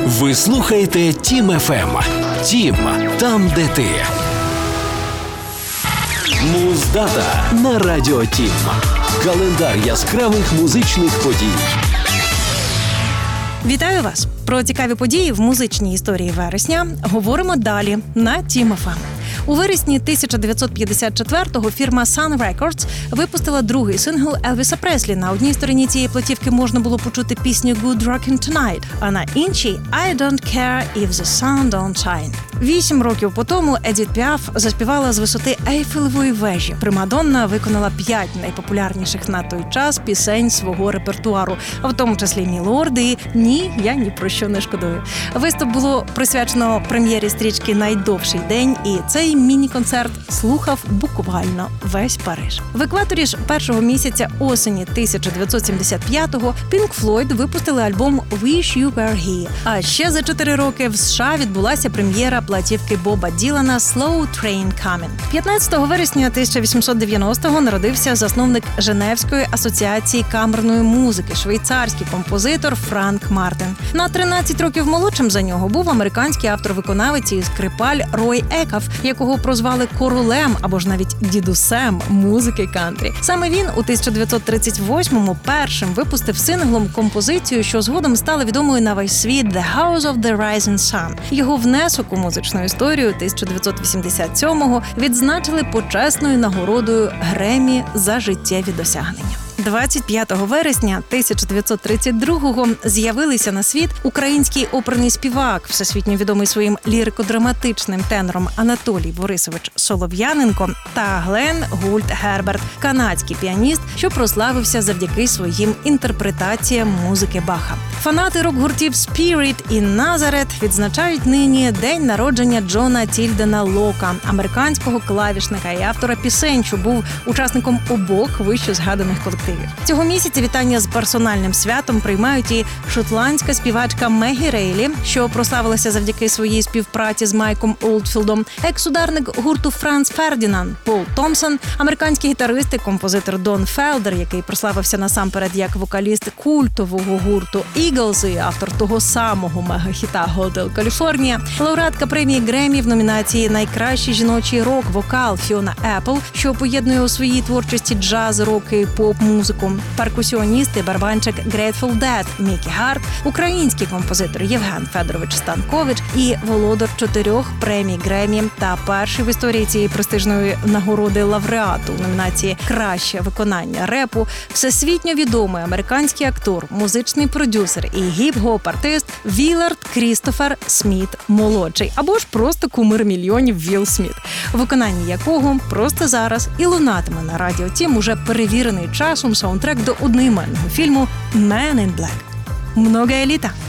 Ви слухаєте Тім ФМ. Тім – там, де ти. Муздата на Радіо Тім. Календар яскравих музичних подій. Вітаю вас! Про цікаві події в музичній історії вересня говоримо далі на Тім ФМ. У вересні 1954-го фірма Sun Records випустила другий сингл Елвіса Преслі. На одній стороні цієї платівки можна було почути пісню Good Rockin' Tonight, а на іншій I Don't Care If The Sun Don't Shine. 8 років по тому Едіт Піаф заспівала з висоти Ейфелевої вежі. Примадонна виконала 5 найпопулярніших на той час пісень свого репертуару, в тому числі «Мілорди» і «Ні, я ні про що не шкодую». Виступ було присвячено прем'єрі стрічки «Найдовший день», і цей міні-концерт слухав буквально весь Париж. В екваторі ж першого місяця осені 1975-го Pink Floyd випустили альбом «Wish You Were Here». А ще за 4 роки в США відбулася прем'єра платівки Боба Ділана «Slow Train Coming». 15 вересня 1890-го народився засновник Женевської асоціації камерної музики, швейцарський композитор Франк Мартин. На 13 років молодшим за нього був американський автор-виконавець і скрипаль Рой Екаф, якого прозвали королем або ж навіть дідусем музики кантрі. Саме він у 1938-му першим випустив синглом композицію, що згодом стала відомою на весь світ «The House of the Rising Sun». Його внесок у музичну історію 1987-го відзначили почесною нагородою Греммі за життєві досягнення. 25 вересня 1932-го з'явилися на світ український оперний співак, всесвітньо відомий своїм лірико-драматичним тенором Анатолій Борисович Солов'яненко та Глен Гульт Герберт, канадський піаніст, що прославився завдяки своїм інтерпретаціям музики Баха. Фанати рок-гуртів Spirit і Назарет відзначають нині день народження Джона Тільдена Лока, американського клавішника і автора пісень, що був учасником обох вище згаданих колективів. Цього місяця вітання з персональним святом приймають і шотландська співачка Мегі Рейлі, що прославилася завдяки своїй співпраці з Майком Олдфілдом, екс-ударник гурту Франц Фердінанд Пол Томпсон, американський гітарист і композитор Дон Фелдер, який прославився насамперед як вокаліст культового гурту Eagles і автор того самого мегахіта «Готель Каліфорнія», лауреатка премії Греммі в номінації «Найкращий жіночий рок-вокал» Фіона Епл, що поєднує у своїй творчості джаз, рок і поп-музику, перкусіоніст і барабанщик Grateful Dead Мікі Гарт, український композитор Євген Федорович Станкович і володар 4 премій Греммі та перший в історії цієї престижної нагороди лауреату у номінації «Краще виконання репу» всесвітньо відомий американський актор, музичний продюсер і гіп-гоп-артист Вілард Крістофер Сміт-молодший, або ж просто кумир мільйонів Вілл Сміт, у виконанні якого просто зараз і лунатиме на Радіо Тім уже перевірений часом саундтрек до одноіменного фільму «Man in Black». Многое літа!